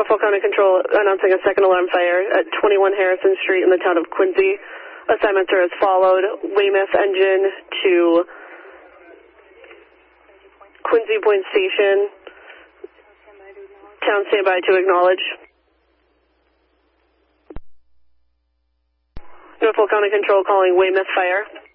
Norfolk County Control announcing a second alarm fire at 21 Harrison Street in the town of Quincy. Assignments are as followed. Weymouth engine to Quincy Point Station. Town standby to acknowledge. Norfolk County Control calling Weymouth Fire.